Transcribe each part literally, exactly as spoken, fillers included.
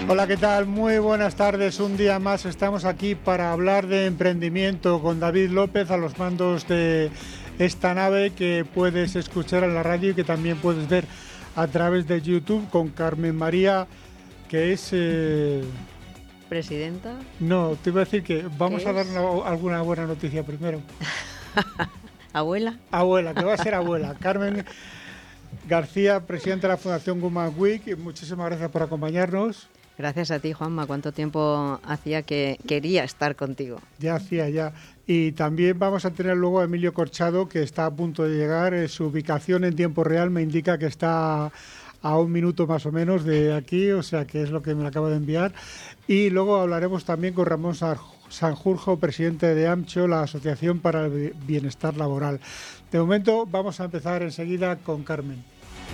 Hola, ¿qué tal? Muy buenas tardes. Un día más estamos aquí para hablar de emprendimiento con David López a los mandos de esta nave que puedes escuchar en la radio y que también puedes ver a través de YouTube con Carmen María, que es... Eh... ¿Presidenta? No, te iba a decir que vamos a dar una, alguna buena noticia primero. ¿Abuela? Abuela, que va a ser abuela. Carmen García, presidenta de la Fundación Women Week. Muchísimas gracias por acompañarnos. Gracias a ti, Juanma. ¿Cuánto tiempo hacía que quería estar contigo? Ya hacía, ya. Y también vamos a tener luego a Emilio Corchado, que está a punto de llegar. Su ubicación en tiempo real me indica que está a un minuto más o menos de aquí, o sea que es lo que me acabo de enviar. Y luego hablaremos también con Ramón Sanjurjo, presidente de AMCHO, la Asociación para el Bienestar Laboral. De momento vamos a empezar enseguida con Carmen.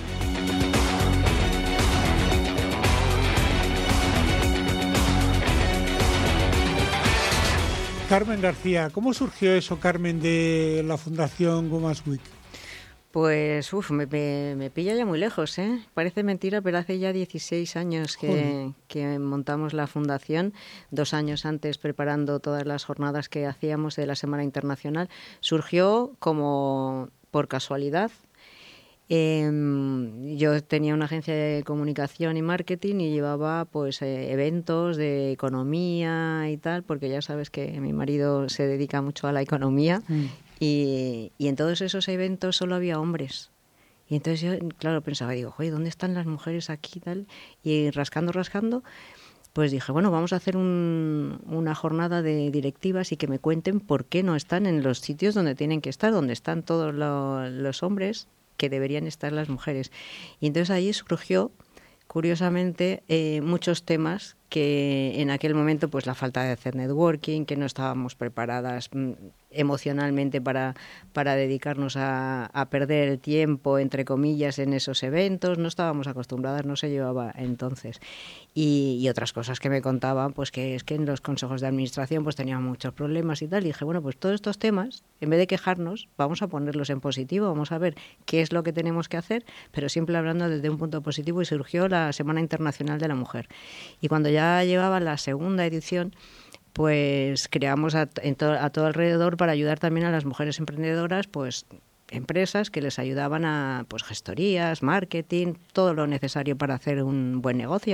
Carmen García, ¿cómo surgió eso, Carmen, de la Fundación Women's Week? Pues, uff, me, me, me pilla ya muy lejos, ¿eh? Parece mentira, pero hace ya dieciséis años que, que montamos la fundación, dos años antes preparando todas las jornadas que hacíamos de la Semana Internacional. Surgió como por casualidad. Eh, yo tenía una agencia de comunicación y marketing y llevaba pues eh, eventos de economía y tal, porque ya sabes que mi marido se dedica mucho a la economía. Mm. Y, y en todos esos eventos solo había hombres. Y entonces yo, claro, pensaba, digo, oye, ¿dónde están las mujeres aquí y tal? Y rascando, rascando, pues dije, bueno, vamos a hacer un, una jornada de directivas y que me cuenten por qué no están en los sitios donde tienen que estar, donde están todos lo, los hombres, que deberían estar las mujeres. Y entonces ahí surgió, curiosamente, eh, muchos temas que en aquel momento, pues la falta de hacer networking, que no estábamos preparadas mm, emocionalmente para, para dedicarnos a, a perder el tiempo, entre comillas, en esos eventos, no estábamos acostumbradas, no se llevaba entonces. Y, y otras cosas que me contaban, pues que es que en los consejos de administración pues tenían muchos problemas y tal, y dije, bueno, pues todos estos temas, en vez de quejarnos, vamos a ponerlos en positivo, vamos a ver qué es lo que tenemos que hacer, pero siempre hablando desde un punto positivo, y surgió la Semana Internacional de la Mujer. Y cuando ya llevaba la segunda edición, pues creamos a, en to, a todo alrededor para ayudar también a las mujeres emprendedoras, pues empresas que les ayudaban a pues gestorías, marketing, todo lo necesario para hacer un buen negocio.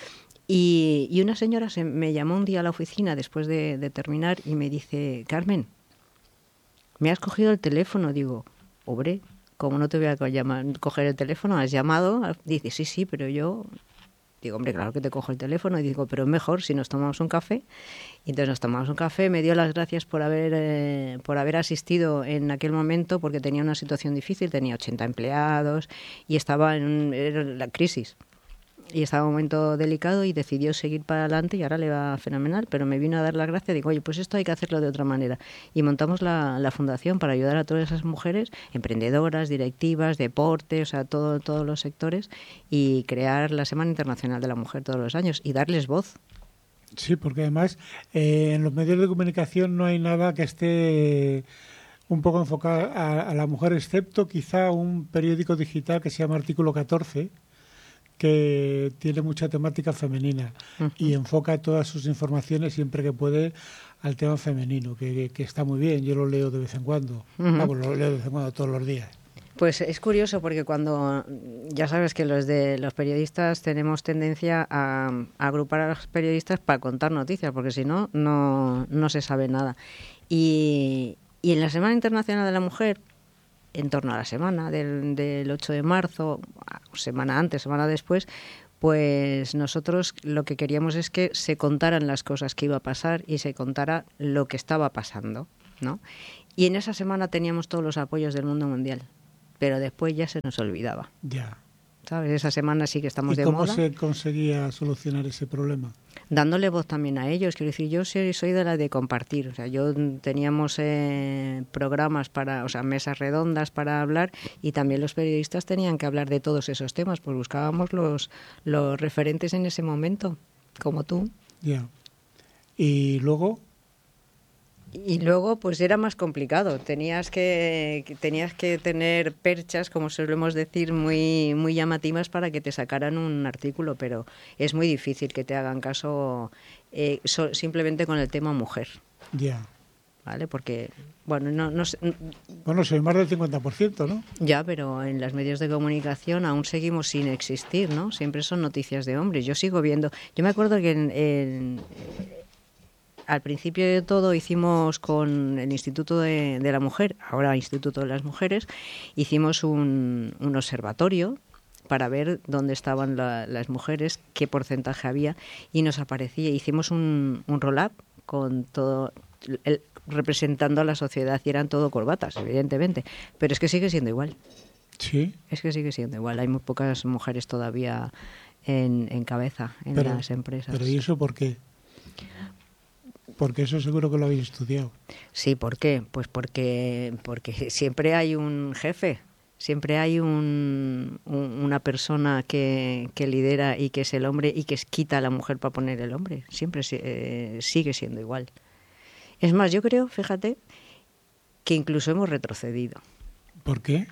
Y, y una señora se, me llamó un día a la oficina después de, de terminar y me dice, Carmen, ¿me has cogido el teléfono? Digo, pobre, ¿cómo no te voy a llamar, coger el teléfono? ¿Has llamado? Dice, sí, sí, pero yo... Digo, hombre, claro que te cojo el teléfono. Y digo, pero es mejor si nos tomamos un café. Y entonces nos tomamos un café. Me dio las gracias por haber eh, por haber asistido en aquel momento, porque tenía una situación difícil. Tenía ochenta empleados y estaba en era la crisis. Y estaba en un momento delicado y decidió seguir para adelante y ahora le va fenomenal. Pero me vino a dar la gracia. Digo, oye, pues esto hay que hacerlo de otra manera. Y montamos la, la fundación para ayudar a todas esas mujeres, emprendedoras, directivas, deporte, o sea, todo, todos los sectores, y crear la Semana Internacional de la Mujer todos los años y darles voz. Sí, porque además eh, en los medios de comunicación no hay nada que esté un poco enfocado a, a la mujer, excepto quizá un periódico digital que se llama Artículo catorce, que tiene mucha temática femenina uh-huh. y enfoca todas sus informaciones siempre que puede al tema femenino, que, que está muy bien, yo lo leo de vez en cuando, uh-huh. vamos, lo leo de vez en cuando todos los días. Pues es curioso porque cuando, ya sabes que los de los periodistas tenemos tendencia a, a agrupar a los periodistas para contar noticias, porque si no, no, no se sabe nada. Y, y en la Semana Internacional de la Mujer, en torno a la semana del, del ocho de marzo, semana antes, semana después, pues nosotros lo que queríamos es que se contaran las cosas que iba a pasar y se contara lo que estaba pasando, ¿no? Y en esa semana teníamos todos los apoyos del mundo mundial, pero después ya se nos olvidaba. Ya. ¿Sabes? Esa semana sí que estamos de moda. ¿Y cómo moda. se conseguía solucionar ese problema? Dándole voz también a ellos. Quiero decir, yo soy, soy de la de compartir. O sea, yo teníamos eh, programas para, o sea, mesas redondas para hablar, y también los periodistas tenían que hablar de todos esos temas, pues buscábamos los, los referentes en ese momento, como tú. Ya. Y luego... Y luego, pues era más complicado. Tenías que tenías que tener perchas, como solemos decir, muy muy llamativas para que te sacaran un artículo, pero es muy difícil que te hagan caso eh, so, simplemente con el tema mujer. Ya. Yeah. ¿Vale? Porque, bueno, no, no sé. Bueno, soy más del cincuenta por ciento, ¿no? Ya, pero en los medios de comunicación aún seguimos sin existir, ¿no? Siempre son noticias de hombres. Yo sigo viendo. Yo me acuerdo que en, en al principio de todo hicimos con el Instituto de, de la Mujer, ahora Instituto de las Mujeres, hicimos un, un observatorio para ver dónde estaban la, las mujeres, qué porcentaje había, y nos aparecía. Hicimos un, un roll-up con todo, el, representando a la sociedad, y eran todo corbatas, evidentemente, pero es que sigue siendo igual. Sí. Es que sigue siendo igual. Hay muy pocas mujeres todavía en, en cabeza en pero, las empresas. Pero ¿y eso por qué? Porque eso seguro que lo habéis estudiado. Sí, ¿por qué? Pues porque, porque siempre hay un jefe, siempre hay un, un, una persona que, que lidera y que es el hombre y que quita a la mujer para poner el hombre. Siempre eh, sigue siendo igual. Es más, yo creo, fíjate, que incluso hemos retrocedido. ¿Por qué?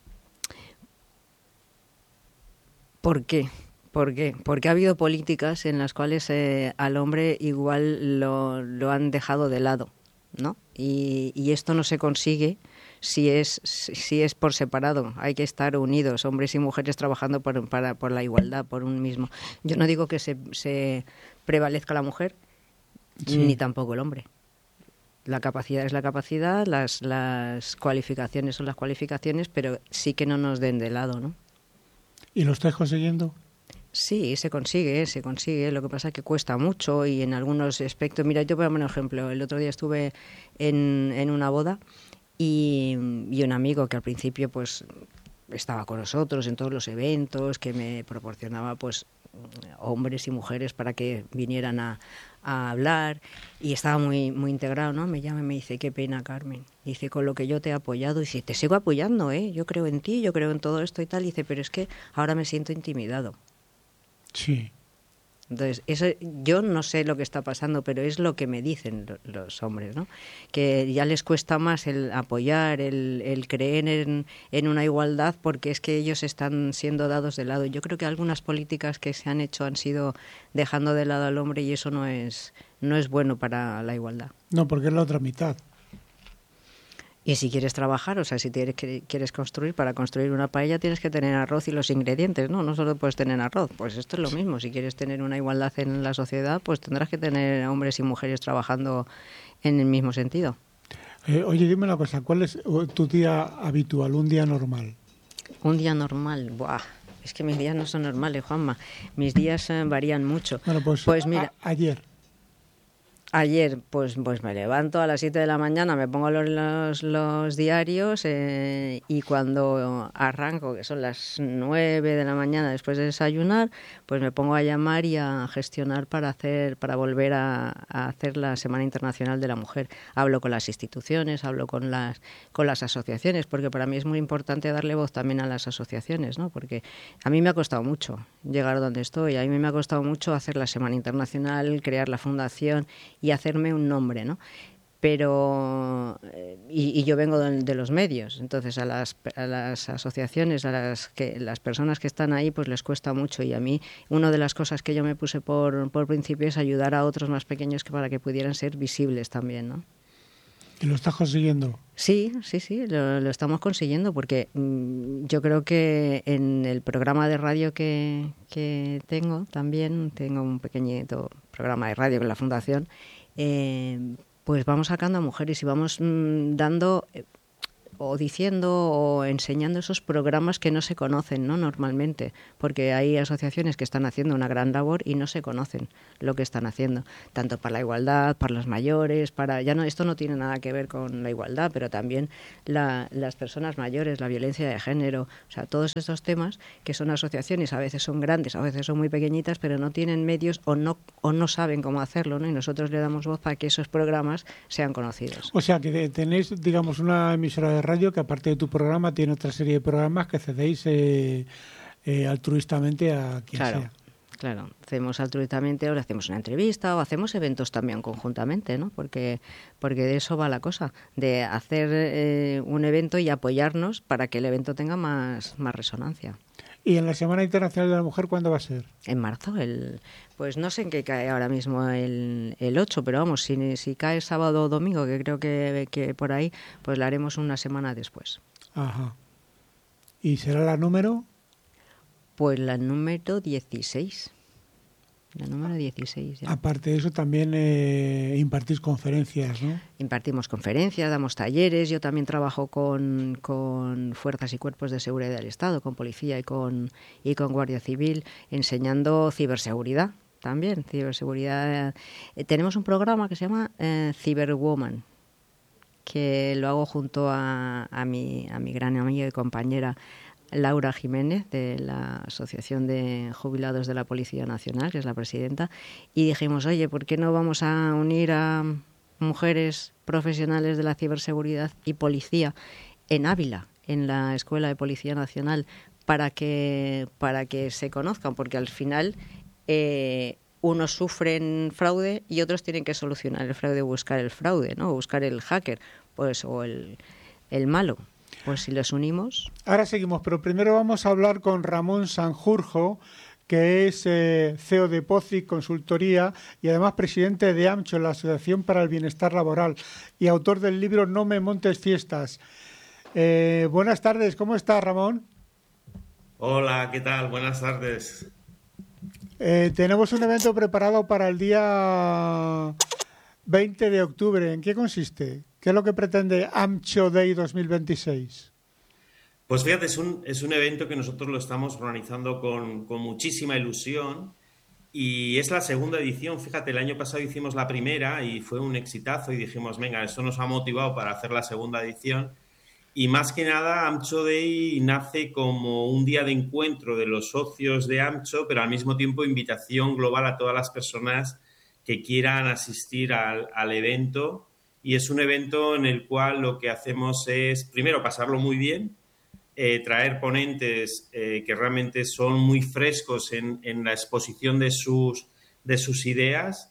¿Por qué? ¿Por qué? Porque ha habido políticas en las cuales eh, al hombre igual lo, lo han dejado de lado, ¿no? Y, y esto no se consigue si es si es por separado. Hay que estar unidos, hombres y mujeres, trabajando por, para, por la igualdad, por un mismo. Yo no digo que se, se prevalezca la mujer, sí, ni tampoco el hombre. La capacidad es la capacidad, las, las cualificaciones son las cualificaciones, pero sí que no nos den de lado, ¿no? ¿Y lo estáis consiguiendo? Sí, se consigue, se consigue. Lo que pasa es que cuesta mucho y en algunos aspectos. Mira, yo te voy a poner un ejemplo. El otro día estuve en, en una boda y, y un amigo que al principio pues estaba con nosotros en todos los eventos, que me proporcionaba pues hombres y mujeres para que vinieran a, a hablar, y estaba muy muy integrado, ¿no? Me llama y me dice: qué pena, Carmen. Dice: con lo que yo te he apoyado. Dice: te sigo apoyando, ¿eh? Yo creo en ti, yo creo en todo esto y tal. Dice: pero es que ahora me siento intimidado. Sí. Entonces, eso, yo no sé lo que está pasando, pero es lo que me dicen lo, los hombres, ¿no? Que ya les cuesta más el apoyar, el, el creer en, en una igualdad, porque es que ellos están siendo dados de lado. Yo creo que algunas políticas que se han hecho han sido dejando de lado al hombre, y eso no es, no es bueno para la igualdad. No, porque es la otra mitad. Y si quieres trabajar, o sea, si tienes, quieres construir, para construir una paella tienes que tener arroz y los ingredientes, ¿no? No solo puedes tener arroz. Pues esto es lo mismo. Si quieres tener una igualdad en la sociedad, pues tendrás que tener hombres y mujeres trabajando en el mismo sentido. Eh, oye, dime una cosa, ¿cuál es tu día habitual, un día normal? Un día normal, buah. Es que mis días no son normales, Juanma. Mis días eh, varían mucho. Bueno, pues, pues mira, a- ayer. Ayer, pues, pues me levanto a las siete de la mañana, me pongo los, los, los diarios eh, y cuando arranco, que son las nueve de la mañana después de desayunar, pues me pongo a llamar y a gestionar para hacer para volver a, a hacer la Semana Internacional de la Mujer. Hablo con las instituciones, hablo con las con las asociaciones, porque para mí es muy importante darle voz también a las asociaciones, ¿no? Porque a mí me ha costado mucho llegar donde estoy, a mí me ha costado mucho hacer la Semana Internacional, crear la fundación y hacerme un nombre, ¿no? Pero y, y yo vengo de, de los medios, entonces a las, a las asociaciones, a las que las personas que están ahí, pues les cuesta mucho, y a mí una de las cosas que yo me puse por, por principio es ayudar a otros más pequeños, que para que pudieran ser visibles también, ¿no? ¿Y lo estás consiguiendo? Sí, sí, sí, lo, lo estamos consiguiendo, porque mmm, yo creo que en el programa de radio que, que tengo también, tengo un pequeñito programa de radio con la Fundación, eh, pues vamos sacando a mujeres y vamos mmm, dando eh, o diciendo o enseñando esos programas que no se conocen, ¿no? Normalmente, porque hay asociaciones que están haciendo una gran labor y no se conocen lo que están haciendo, tanto para la igualdad, para los mayores, para ya no esto no tiene nada que ver con la igualdad, pero también la, las personas mayores, la violencia de género, o sea, todos estos temas que son asociaciones, a veces son grandes, a veces son muy pequeñitas, pero no tienen medios o no o no saben cómo hacerlo, ¿no? Y nosotros le damos voz para que esos programas sean conocidos. O sea, que tenéis, digamos, una emisora de radio que, aparte de tu programa, tiene otra serie de programas que cedéis eh, eh, altruistamente a quien claro, sea. Claro, hacemos altruistamente o le hacemos una entrevista o hacemos eventos también conjuntamente, ¿no? Porque, porque de eso va la cosa, de hacer eh, un evento y apoyarnos para que el evento tenga más, más resonancia. ¿Y en la Semana Internacional de la Mujer cuándo va a ser? En marzo, el, pues no sé en qué cae ahora mismo el, el ocho, pero vamos, si, si cae sábado o domingo, que creo que, que por ahí, pues la haremos una semana después. Ajá. ¿Y será la número? Pues la número dieciséis. La número dieciséis. Ya. Aparte de eso, también eh, impartís conferencias, ¿no? Impartimos conferencias, damos talleres. Yo también trabajo con, con fuerzas y cuerpos de seguridad del Estado, con policía y con, y con Guardia Civil, enseñando ciberseguridad también. Ciberseguridad. Eh, tenemos un programa que se llama eh, Cyberwoman, que lo hago junto a, a, mi, a mi gran amiga y compañera Laura Jiménez, de la Asociación de Jubilados de la Policía Nacional, que es la presidenta, y dijimos, oye, ¿por qué no vamos a unir a mujeres profesionales de la ciberseguridad y policía en Ávila, en la Escuela de Policía Nacional, para que, para que se conozcan? Porque al final eh, unos sufren fraude y otros tienen que solucionar el fraude, buscar el fraude, ¿no? Buscar el hacker, pues, o el, el malo. Pues si los unimos... Ahora seguimos, pero primero vamos a hablar con Ramón Sanjurjo, que es eh, C E O de POCIC Consultoría y además presidente de AMCHO, la Asociación para el Bienestar Laboral, y autor del libro No me montes fiestas. Eh, buenas tardes, ¿cómo está, Ramón? Hola, ¿qué tal? Buenas tardes. Eh, tenemos un evento preparado para el día veinte de octubre. ¿En qué consiste? ¿Qué es lo que pretende AMCHO Day dos mil veintiséis? Pues fíjate, es un, es un evento que nosotros lo estamos organizando con, con muchísima ilusión y es la segunda edición. Fíjate, el año pasado hicimos la primera y fue un exitazo y dijimos, venga, esto nos ha motivado para hacer la segunda edición. Y más que nada, AMCHO Day nace como un día de encuentro de los socios de AMCHO, pero al mismo tiempo invitación global a todas las personas que quieran asistir al, al evento. Y es un evento en el cual lo que hacemos es, primero, pasarlo muy bien, eh, traer ponentes eh, que realmente son muy frescos en, en la exposición de sus, de sus ideas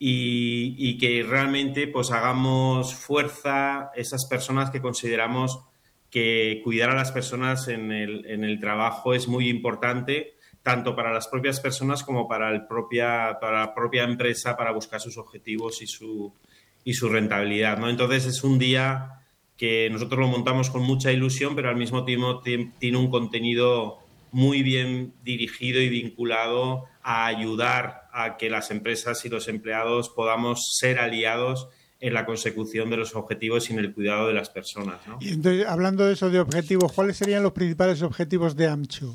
y, y que realmente pues, hagamos fuerza esas personas que consideramos que cuidar a las personas en el, en el trabajo es muy importante, tanto para las propias personas como para, el propia, para la propia empresa, para buscar sus objetivos y su... y su rentabilidad, ¿no? Entonces es un día que nosotros lo montamos con mucha ilusión, pero al mismo tiempo tiene un contenido muy bien dirigido y vinculado a ayudar a que las empresas y los empleados podamos ser aliados en la consecución de los objetivos y en el cuidado de las personas, ¿no? Y entonces, hablando de eso de objetivos, ¿cuáles serían los principales objetivos de AMCHO?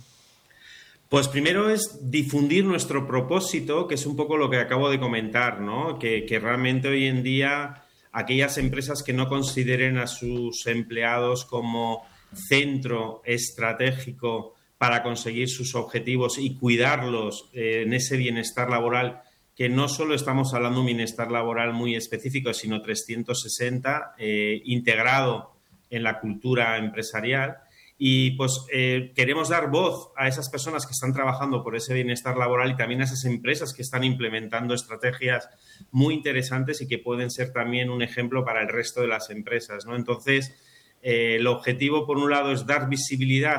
Pues primero es difundir nuestro propósito, que es un poco lo que acabo de comentar, ¿no? Que, que realmente hoy en día aquellas empresas que no consideren a sus empleados como centro estratégico para conseguir sus objetivos y cuidarlos eh, en ese bienestar laboral, que no solo estamos hablando de un bienestar laboral muy específico, sino trescientos sesenta, eh, integrado en la cultura empresarial. Y pues eh, queremos dar voz a esas personas que están trabajando por ese bienestar laboral y también a esas empresas que están implementando estrategias muy interesantes y que pueden ser también un ejemplo para el resto de las empresas, ¿no? Entonces, eh, el objetivo, por un lado, es dar visibilidad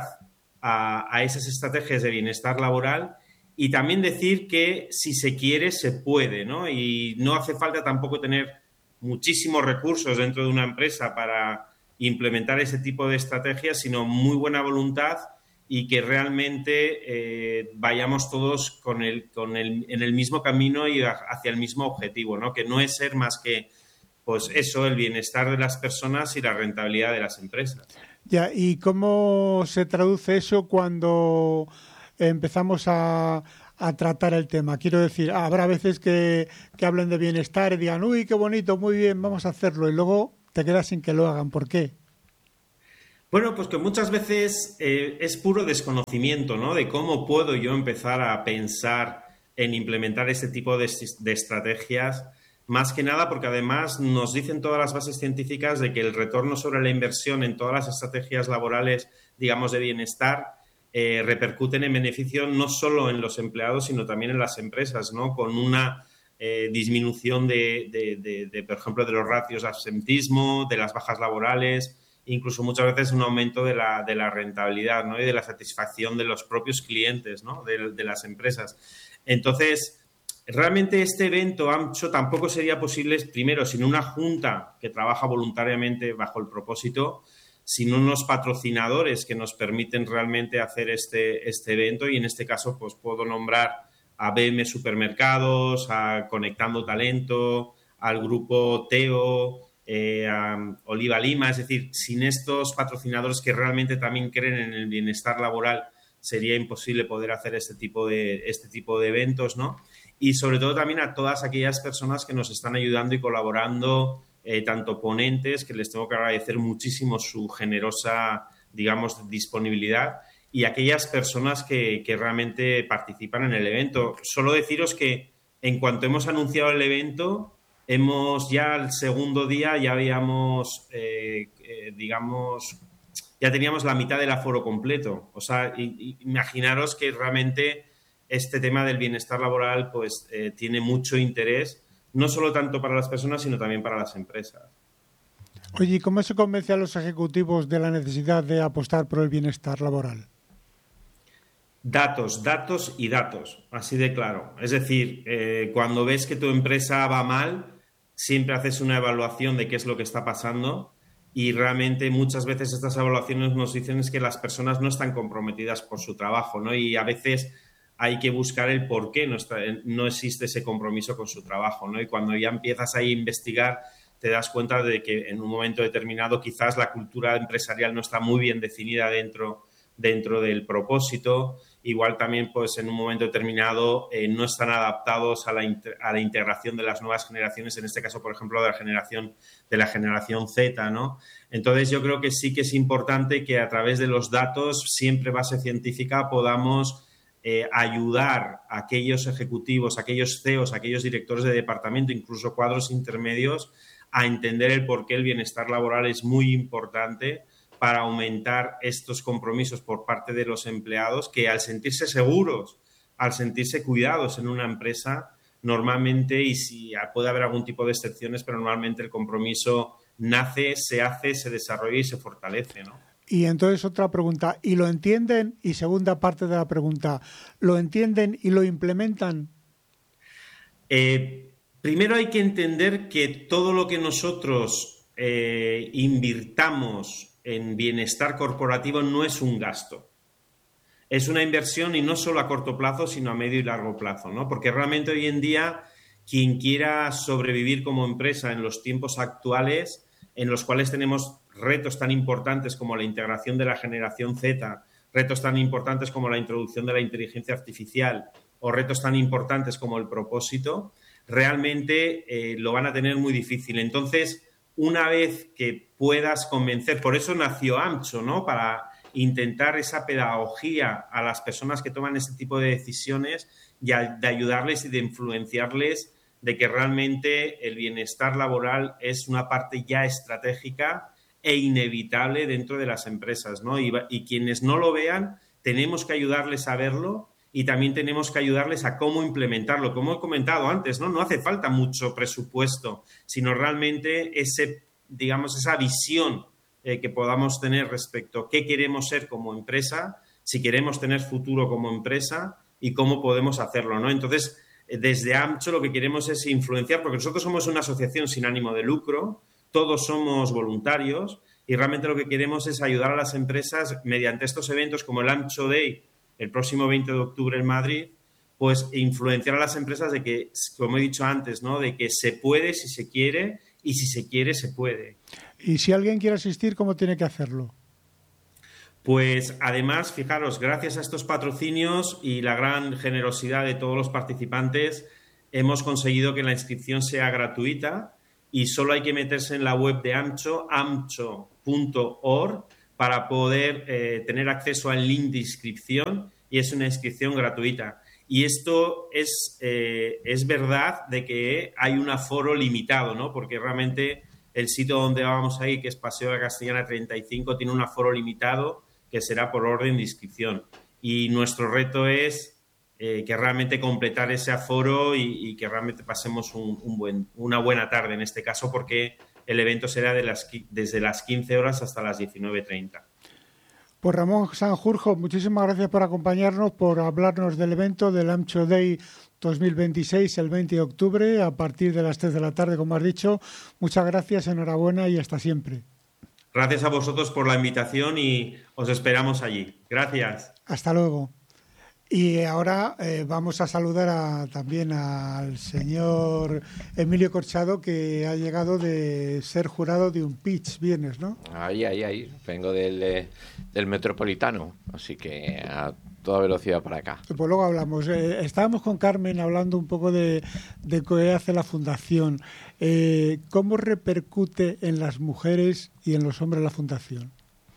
a, a esas estrategias de bienestar laboral y también decir que si se quiere, se puede, ¿no? Y no hace falta tampoco tener muchísimos recursos dentro de una empresa para implementar ese tipo de estrategias, sino muy buena voluntad y que realmente eh, vayamos todos con el, con el, en el mismo camino y hacia el mismo objetivo, ¿no? Que no es ser más que, pues eso, el bienestar de las personas y la rentabilidad de las empresas. Ya, ¿y cómo se traduce eso cuando empezamos a, a tratar el tema? Quiero decir, habrá veces que, que hablen de bienestar y digan, uy, qué bonito, muy bien, vamos a hacerlo, y luego te quedas sin que lo hagan. ¿Por qué? Bueno, pues que muchas veces eh, es puro desconocimiento, ¿no? De cómo puedo yo empezar a pensar en implementar este tipo de, de estrategias, más que nada porque además nos dicen todas las bases científicas de que el retorno sobre la inversión en todas las estrategias laborales, digamos, de bienestar, eh, repercuten en beneficio no solo en los empleados, sino también en las empresas, ¿no? Con una eh, disminución de, de, de, de, por ejemplo, de los ratios de absentismo, de las bajas laborales, incluso muchas veces un aumento de la, de la rentabilidad, ¿no? Y de la satisfacción de los propios clientes, ¿no? de, de las empresas. Entonces, realmente este evento AMCHO tampoco sería posible, primero, sin una junta que trabaja voluntariamente bajo el propósito, sin unos patrocinadores que nos permiten realmente hacer este, este evento, y en este caso pues puedo nombrar a B M Supermercados, a Conectando Talento, al grupo Teo, eh, a Oliva Lima. Es decir, sin estos patrocinadores que realmente también creen en el bienestar laboral, sería imposible poder hacer este tipo de, este tipo de eventos, ¿no? Y sobre todo también a todas aquellas personas que nos están ayudando y colaborando, eh, tanto ponentes, que les tengo que agradecer muchísimo su generosa, digamos, disponibilidad, y aquellas personas que, que realmente participan en el evento. Solo deciros que en cuanto hemos anunciado el evento, hemos ya el segundo día ya habíamos, eh, eh, digamos, ya teníamos la mitad del aforo completo. O sea, y, y imaginaros que realmente este tema del bienestar laboral pues eh, tiene mucho interés, no solo tanto para las personas, sino también para las empresas. Oye, ¿y cómo se convence a los ejecutivos de la necesidad de apostar por el bienestar laboral? Datos, datos y datos, así de claro. Es decir, eh, cuando ves que tu empresa va mal, siempre haces una evaluación de qué es lo que está pasando, y realmente muchas veces estas evaluaciones nos dicen es que las personas no están comprometidas por su trabajo, ¿no? Y a veces hay que buscar el por qué no, está, no existe ese compromiso con su trabajo, ¿no? Y cuando ya empiezas ahí a investigar, te das cuenta de que en un momento determinado quizás la cultura empresarial no está muy bien definida dentro, dentro del propósito. Igual también pues en un momento determinado eh, no están adaptados a la, a la integración de las nuevas generaciones, en este caso, por ejemplo, de la generación, de la generación Z, ¿no? Entonces yo creo que sí que es importante que a través de los datos, siempre base científica, podamos eh, ayudar a aquellos ejecutivos, a aquellos C E Os, a aquellos directores de departamento, incluso cuadros intermedios, a entender el por qué el bienestar laboral es muy importante para aumentar estos compromisos por parte de los empleados, que al sentirse seguros, al sentirse cuidados en una empresa, normalmente, y si puede haber algún tipo de excepciones, pero normalmente el compromiso nace, se hace, se desarrolla y se fortalece, ¿no? Y entonces otra pregunta, ¿y lo entienden? Y segunda parte de la pregunta, ¿lo entienden y lo implementan? Eh, primero hay que entender que todo lo que nosotros eh, invirtamos en bienestar corporativo no es un gasto. Es una inversión, y no solo a corto plazo, sino a medio y largo plazo, ¿no? Porque realmente hoy en día quien quiera sobrevivir como empresa en los tiempos actuales, en los cuales tenemos retos tan importantes como la integración de la generación Z, retos tan importantes como la introducción de la inteligencia artificial, o retos tan importantes como el propósito, realmente eh, lo van a tener muy difícil. Entonces, una vez que puedas convencer, por eso nació AMCHO, ¿no? Para intentar esa pedagogía a las personas que toman ese tipo de decisiones, y de ayudarles y de influenciarles de que realmente el bienestar laboral es una parte ya estratégica e inevitable dentro de las empresas, ¿no? Y, y quienes no lo vean, tenemos que ayudarles a verlo, y también tenemos que ayudarles a cómo implementarlo. Como he comentado antes, ¿no? No hace falta mucho presupuesto, sino realmente ese, digamos, esa visión eh, que podamos tener respecto a qué queremos ser como empresa, si queremos tener futuro como empresa y cómo podemos hacerlo, ¿no? Entonces, eh, desde AMCHO lo que queremos es influenciar, porque nosotros somos una asociación sin ánimo de lucro, todos somos voluntarios, y realmente lo que queremos es ayudar a las empresas mediante estos eventos como el AMCHO Day, el próximo veinte de octubre en Madrid, pues influenciar a las empresas de que, como he dicho antes, ¿no? De que se puede si se quiere, y si se quiere, se puede. Y si alguien quiere asistir, ¿cómo tiene que hacerlo? Pues además, fijaros, gracias a estos patrocinios y la gran generosidad de todos los participantes, hemos conseguido que la inscripción sea gratuita, y solo hay que meterse en la web de AMCHO, amcho punto org, para poder eh, tener acceso al link de inscripción, y es una inscripción gratuita. Y esto es, eh, es verdad de que hay un aforo limitado, ¿no? Porque realmente el sitio donde vamos a ir, que es Paseo de Castellana treinta y cinco, tiene un aforo limitado que será por orden de inscripción. y nuestro reto es eh, que realmente completar ese aforo y, y que realmente pasemos un, un buen, una buena tarde en este caso, porque el evento será de las, desde las quince horas hasta las diecinueve treinta. Pues Ramón Sanjurjo, muchísimas gracias por acompañarnos, por hablarnos del evento del AMCHO Day dos mil veintiséis, el veinte de octubre, a partir de las tres de la tarde, como has dicho. Muchas gracias, enhorabuena y hasta siempre. Gracias a vosotros por la invitación y os esperamos allí. Gracias. Hasta luego. Y ahora eh, vamos a saludar a, también al señor Emilio Corchado, que ha llegado de ser jurado de un pitch, vienes, ¿no? Ahí, ahí, ahí. Vengo del, eh, del Metropolitano, así que a toda velocidad para acá. Pues luego hablamos. Eh, estábamos con Carmen hablando un poco de, de qué hace la Fundación. Eh, ¿Cómo repercute en las mujeres y en los hombres la Fundación?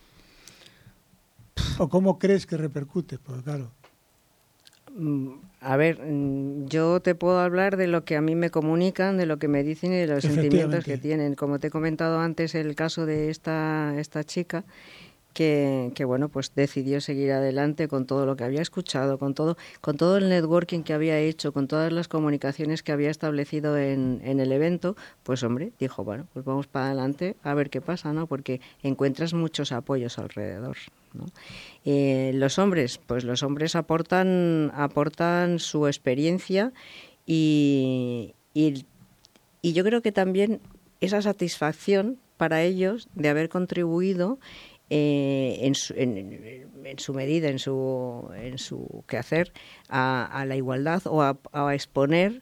¿O cómo crees que repercute? Pues claro. A ver, yo te puedo hablar de lo que a mí me comunican, de lo que me dicen y de los sentimientos que tienen. Como te he comentado antes, el caso de esta, esta chica que, que bueno, pues decidió seguir adelante con todo lo que había escuchado, con todo, con todo el networking que había hecho, con todas las comunicaciones que había establecido en, en el evento, pues hombre, dijo, bueno, pues vamos para adelante a ver qué pasa, ¿no? Porque encuentras muchos apoyos alrededor, ¿no? Eh, los hombres, pues los hombres aportan, aportan su experiencia y, y, y yo creo que también esa satisfacción para ellos de haber contribuido Eh, en, su, en, en su medida, en su, en su quehacer, a, a la igualdad o a, a exponer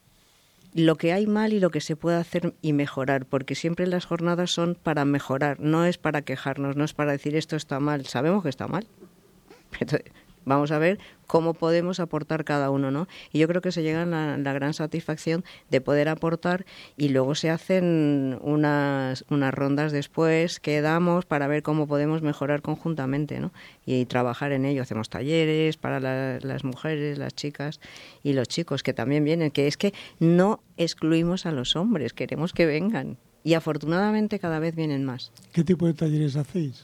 lo que hay mal y lo que se puede hacer y mejorar, porque siempre las jornadas son para mejorar, no es para quejarnos, no es para decir esto está mal, sabemos que está mal. Entonces, vamos a ver cómo podemos aportar cada uno, ¿no? Y yo creo que se llega a la, la gran satisfacción de poder aportar y luego se hacen unas, unas rondas después que damos para ver cómo podemos mejorar conjuntamente, ¿no? Y, y trabajar en ello. Hacemos talleres para la, las mujeres, las chicas y los chicos que también vienen, que es que no excluimos a los hombres, queremos que vengan. Y afortunadamente cada vez vienen más. ¿Qué tipo de talleres hacéis?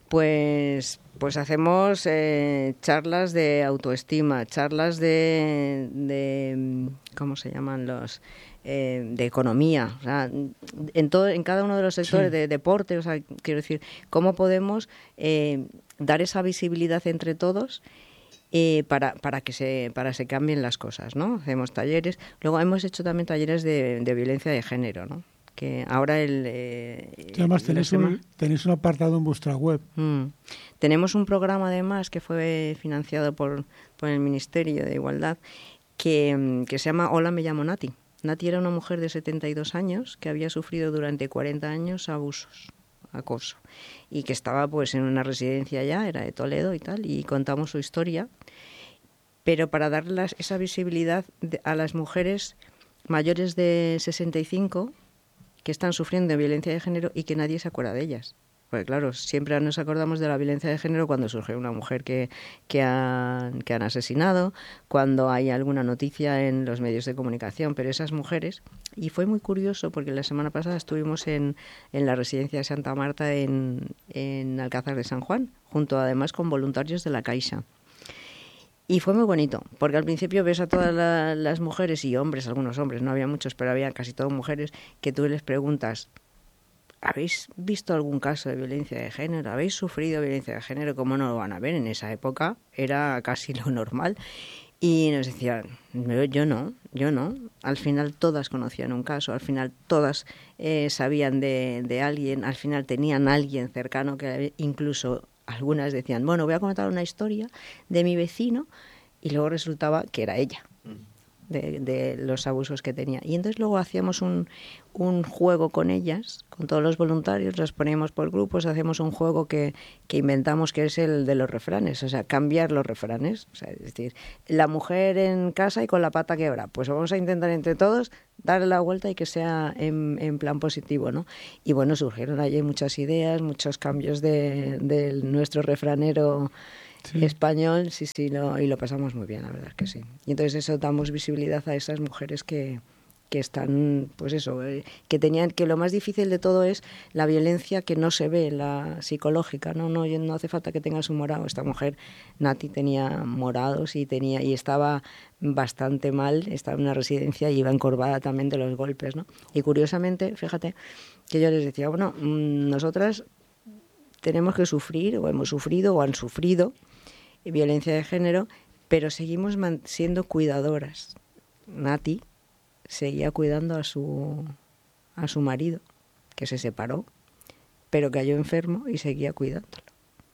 Pues, pues hacemos eh, charlas de autoestima, charlas de, de ¿cómo se llaman los? Eh, de economía, o sea, en todo, en cada uno de los sectores, sí. De deporte, o sea, quiero decir, cómo podemos eh, dar esa visibilidad entre todos. Eh, para, para que se para se cambien las cosas, ¿no? Hacemos talleres, luego hemos hecho también talleres de, de violencia de género, ¿no? Que ahora el... Eh, además tenéis un, tenéis un apartado en vuestra web. Mm. Tenemos un programa además que fue financiado por, por el Ministerio de Igualdad que, que se llama Hola, me llamo Nati. Nati era una mujer de setenta y dos años que había sufrido durante cuarenta años abusos, acoso, y que estaba pues en una residencia ya, era de Toledo y tal, y contamos su historia, pero para darles esa visibilidad a las mujeres mayores de sesenta y cinco que están sufriendo violencia de género y que nadie se acuerda de ellas. Porque claro, siempre nos acordamos de la violencia de género cuando surge una mujer que, que, han, que han asesinado, cuando hay alguna noticia en los medios de comunicación, pero esas mujeres... Y fue muy curioso porque la semana pasada estuvimos en, en la residencia de Santa Marta en, en Alcázar de San Juan, junto además con voluntarios de la Caixa. Y fue muy bonito, porque al principio ves a todas la, las mujeres y hombres, algunos hombres, no había muchos, pero había casi todas mujeres, que tú les preguntas, ¿habéis visto algún caso de violencia de género? ¿Habéis sufrido violencia de género? ¿Cómo no lo van a ver? En esa época era casi lo normal. Y nos decían, no, yo no, yo no. Al final todas conocían un caso, al final todas eh, sabían de, de alguien, al final tenían a alguien cercano que incluso... Algunas decían, bueno, voy a contar una historia de mi vecino y luego resultaba que era ella, de, de los abusos que tenía. Y entonces luego hacíamos un, un juego con ellas, con todos los voluntarios, las poníamos por grupos, hacemos un juego que, que inventamos que es el de los refranes, o sea, cambiar los refranes. O sea, es decir, la mujer en casa y con la pata quebra, pues vamos a intentar entre todos darle la vuelta y que sea en, en plan positivo, ¿no? Y bueno, surgieron allí muchas ideas, muchos cambios de, de nuestro refranero sí. español, sí, sí, lo, y lo pasamos muy bien, la verdad es que sí. Y entonces eso, damos visibilidad a esas mujeres que, que están, pues eso, eh, que tenían, que lo más difícil de todo es la violencia que no se ve, la psicológica, no, no, no hace falta que tengas un morado. Esta mujer, Nati, tenía morados y tenía y estaba bastante mal, estaba en una residencia y iba encorvada también de los golpes, ¿no? Y curiosamente, fíjate, que yo les decía, bueno, nosotras tenemos que sufrir, o hemos sufrido, o han sufrido violencia de género, pero seguimos siendo cuidadoras. Nati seguía cuidando a su a su marido, que se separó, pero cayó enfermo y seguía cuidándolo.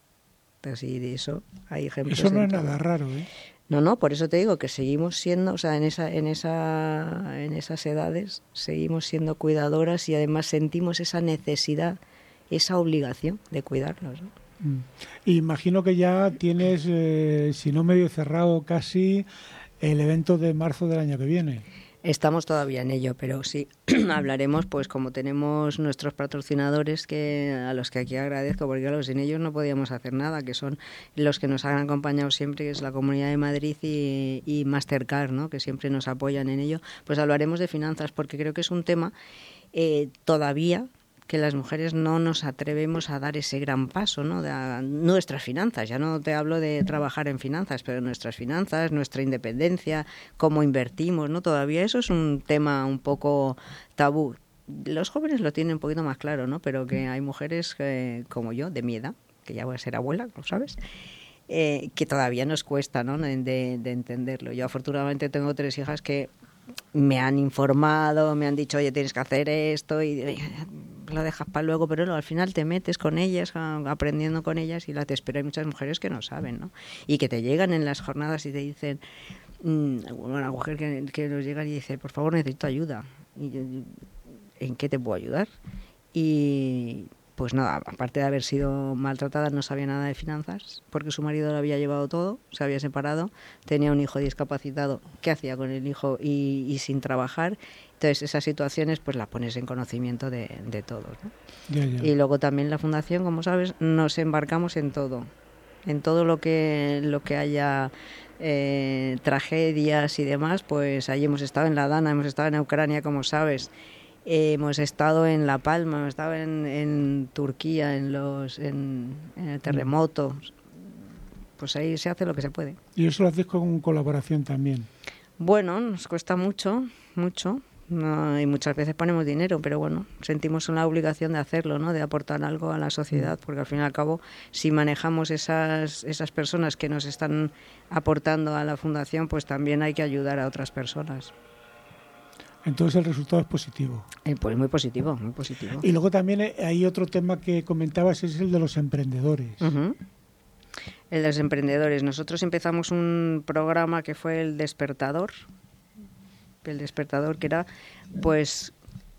Así de eso hay ejemplos. Eso no es nada raro, ¿eh? No, no, por eso te digo que seguimos siendo, o sea, en esa en esa en esas edades seguimos siendo cuidadoras y además sentimos esa necesidad, esa obligación de cuidarlos, ¿no? Mm. Imagino que ya tienes, eh, si no medio cerrado casi, el evento de marzo del año que viene. Estamos todavía en ello, pero sí hablaremos, pues como tenemos nuestros patrocinadores, que a los que aquí agradezco, porque claro, sin ellos no podíamos hacer nada, que son los que nos han acompañado siempre, que es la Comunidad de Madrid y, y Mastercard, ¿no? Que siempre nos apoyan en ello. Pues hablaremos de finanzas, porque creo que es un tema eh, todavía que las mujeres no nos atrevemos a dar ese gran paso, ¿no? De a, nuestras finanzas, ya no te hablo de trabajar en finanzas, pero nuestras finanzas, nuestra independencia, cómo invertimos, ¿no? Todavía eso es un tema un poco tabú. Los jóvenes lo tienen un poquito más claro, ¿no? Pero que hay mujeres eh, como yo, de mi edad, que ya voy a ser abuela, ¿lo sabes?, eh, que todavía nos cuesta, ¿no?, de, de entenderlo. Yo afortunadamente tengo tres hijas que me han informado, me han dicho, oye, tienes que hacer esto, y lo dejas para luego, pero no, al final te metes con ellas, aprendiendo con ellas, y las te espero. Hay muchas mujeres que no saben, ¿no? Y que te llegan en las jornadas y te dicen, mmm, una mujer que, que nos llega y dice, por favor, necesito ayuda. Y yo, ¿en qué te puedo ayudar? Y pues nada, aparte de haber sido maltratada, no sabía nada de finanzas, porque su marido lo había llevado todo, se había separado, tenía un hijo discapacitado, ¿qué hacía con el hijo y, y sin trabajar? Entonces esas situaciones pues las pones en conocimiento de, de todos, ¿no? Ya, ya. Y luego también la fundación, como sabes, nos embarcamos en todo, en todo lo que, lo que haya eh, tragedias y demás, pues ahí hemos estado en la Dana, hemos estado en Ucrania, como sabes. Eh, hemos estado en La Palma, hemos estado en, en Turquía, en los en, en el terremoto. Pues ahí se hace lo que se puede. ¿Y eso lo haces con colaboración también? Bueno, nos cuesta mucho, mucho. No, y muchas veces ponemos dinero, pero bueno, sentimos una obligación de hacerlo, ¿no? De aportar algo a la sociedad, porque al fin y al cabo, si manejamos esas, esas personas que nos están aportando a la fundación, pues también hay que ayudar a otras personas. Entonces el resultado es positivo. Eh, pues muy positivo, muy positivo. Y luego también hay otro tema que comentabas, es el de los emprendedores. Uh-huh. El de los emprendedores. Nosotros empezamos un programa que fue el Despertador. El Despertador, que era, pues,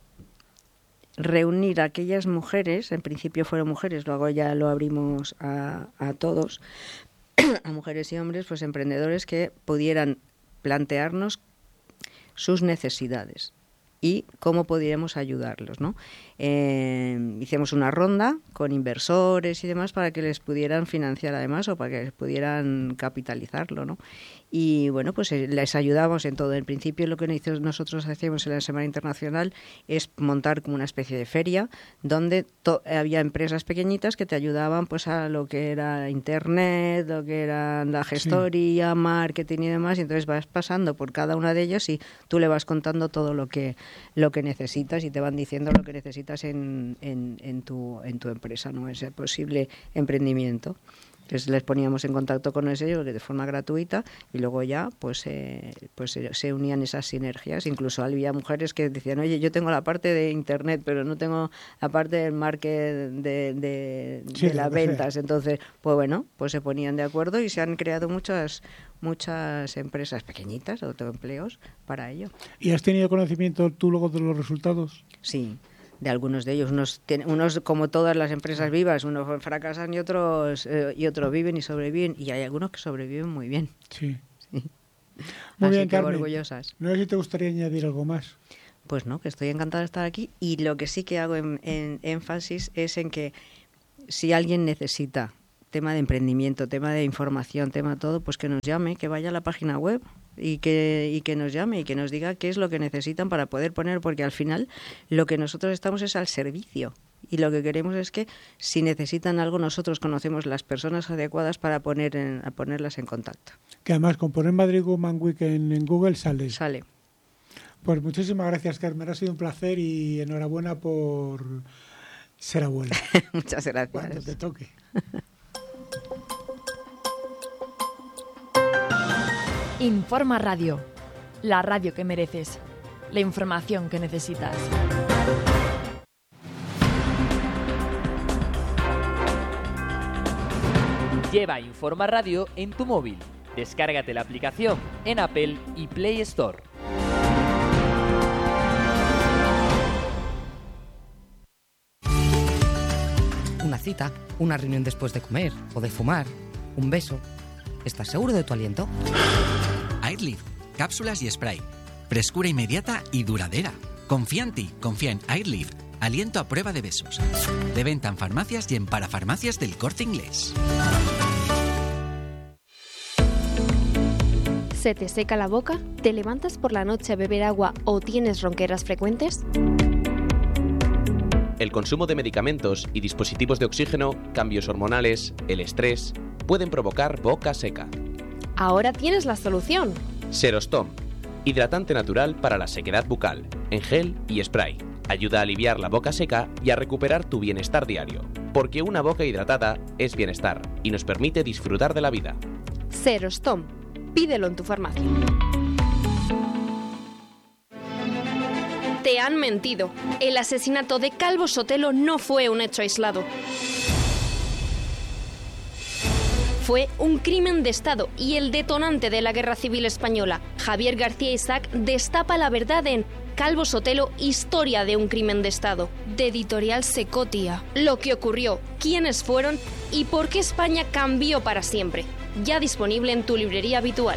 reunir a aquellas mujeres, en principio fueron mujeres, luego ya lo abrimos a, a todos, a mujeres y hombres, pues emprendedores que pudieran plantearnos sus necesidades y cómo podríamos ayudarlos, ¿no? Eh, hicimos una ronda con inversores y demás para que les pudieran financiar además, o para que les pudieran capitalizarlo, ¿no? Y bueno, pues les ayudamos en todo. En principio lo que nosotros hacíamos en la Semana Internacional es montar como una especie de feria donde to- había empresas pequeñitas que te ayudaban pues a lo que era internet, lo que era la gestoría, sí, marketing y demás, y entonces vas pasando por cada una de ellas y tú le vas contando todo lo que lo que necesitas y te van diciendo lo que necesitas en, en, en, tu, en tu empresa, ¿no? Ese posible emprendimiento. Entonces les poníamos en contacto con ellos de forma gratuita y luego ya pues, eh, pues eh, se unían esas sinergias. Incluso había mujeres que decían, oye, yo tengo la parte de internet, pero no tengo la parte del marketing de, de, sí, de las ventas. Entonces, pues bueno, pues se ponían de acuerdo y se han creado muchas muchas empresas pequeñitas, autoempleos, para ello. ¿Y has tenido conocimiento tú luego de los resultados? Sí, de algunos de ellos. Unos, unos como todas las empresas vivas, unos fracasan y otros eh, y otros viven y sobreviven, y hay algunos que sobreviven muy bien. Sí. Sí. Muy Así bien, que Carmen. orgullosas. No sé si te gustaría añadir algo más. Pues no, que estoy encantada de estar aquí, y lo que sí que hago en, en énfasis es en que si alguien necesita tema de emprendimiento, tema de información, tema todo, pues que nos llame, que vaya a la página web y que, y que nos llame y que nos diga qué es lo que necesitan para poder poner, porque al final lo que nosotros estamos es al servicio. Y lo que queremos es que si necesitan algo, nosotros conocemos las personas adecuadas para poner en, a ponerlas en contacto. Que además con poner Madrid Woman Week en, en Google sale. Sale. Pues muchísimas gracias, Carmen. Ha sido un placer y enhorabuena por ser abuela. Muchas gracias. Cuando te toque. Informa Radio. La radio que mereces. La información que necesitas. Lleva Informa Radio en tu móvil. Descárgate la aplicación en Apple y Play Store. Una cita, una reunión después de comer o de fumar, un beso. ¿Estás seguro de tu aliento? Airlift, cápsulas y spray. Frescura inmediata y duradera. Confía en ti, confía en Airlift. Aliento a prueba de besos. De venta en farmacias y en parafarmacias del Corte Inglés. ¿Se te seca la boca? ¿Te levantas por la noche a beber agua o tienes ronqueras frecuentes? El consumo de medicamentos y dispositivos de oxígeno, cambios hormonales, el estrés, pueden provocar boca seca. Ahora tienes la solución. Serostom, hidratante natural para la sequedad bucal, en gel y spray. Ayuda a aliviar la boca seca y a recuperar tu bienestar diario. Porque una boca hidratada es bienestar y nos permite disfrutar de la vida. Serostom. Pídelo en tu farmacia. Te han mentido. El asesinato de Calvo Sotelo no fue un hecho aislado. Fue un crimen de Estado y el detonante de la Guerra Civil Española. Javier García Isaac destapa la verdad en Calvo Sotelo, historia de un crimen de Estado, de Editorial Secotia. Lo que ocurrió, quiénes fueron y por qué España cambió para siempre. Ya disponible en tu librería habitual.